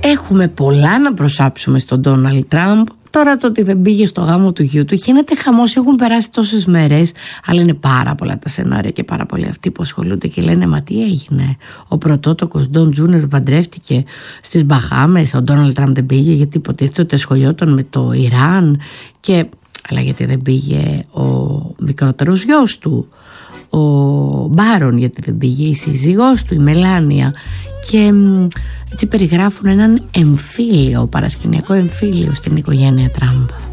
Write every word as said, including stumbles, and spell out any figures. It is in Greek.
Έχουμε πολλά να προσάψουμε στον Ντόναλντ Τραμπ. Τώρα το ότι δεν πήγε στο γάμο του γιού του γίνεται χαμός, έχουν περάσει τόσες μέρες, αλλά είναι πάρα πολλά τα σενάρια και πάρα πολλοί αυτοί που ασχολούνται και λένε μα τι έγινε. Ο πρωτότοκος Ντόν Τζούνιορ παντρεύτηκε στις Μπαχάμες, ο Ντόναλντ Τραμπ δεν πήγε γιατί υποτίθεται ότι ασχολιόταν με το Ιράν, και... αλλά γιατί δεν πήγε ο μικρότερος γιος του, ο Μπάρον, γιατί δεν πήγε η σύζυγός του, η Μελάνια, και έτσι περιγράφουν έναν εμφύλιο, παρασκηνιακό εμφύλιο στην οικογένεια Τραμπ.